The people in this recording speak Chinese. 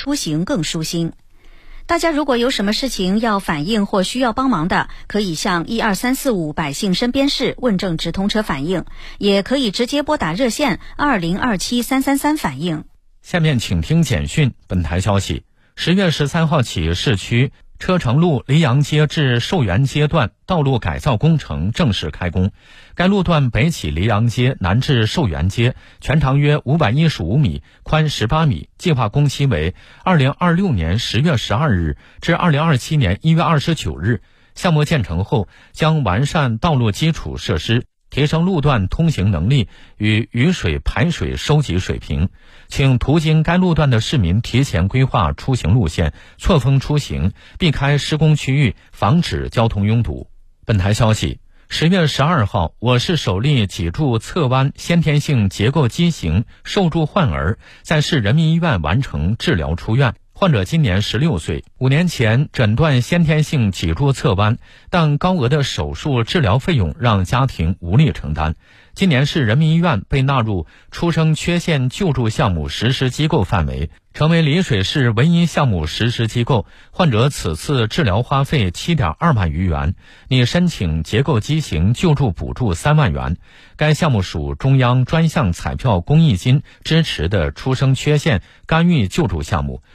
出行更舒心。大家如果有什么事情要反映或需要帮忙的，可以向12345百姓身边事问政直通车反映，也可以直接拨打热线20273333反映。 下面请听简讯。本台消息，10月13号起，市区车城路黎阳街至寿元街段道路改造工程正式开工。该路段北起黎阳街，南至寿元街，全长约515米，宽18米，计划工期为2026年10月12日至2027年1月29日。项目建成后，将完善道路基础设施，提升路段通行能力与雨水排水收集水平，请途经该路段的市民提前规划出行路线，错峰出行，避开施工区域，防止交通拥堵。本台消息，10月12号，我市首例脊柱侧弯先天性结构畸形受助患儿在市人民医院完成治疗出院。患者今年16岁，5年前诊断先天性脊柱侧弯，但高额的手术治疗费用让家庭无力承担。今年市人民医院被纳入出生缺陷救助项目实施机构范围，成为丽水市唯一项目实施机构。患者此次治疗花费7.2万余元，拟申请结构畸形救助补助3万元。该项目属中央专项彩票公益金支持的出生缺陷干预救助项目，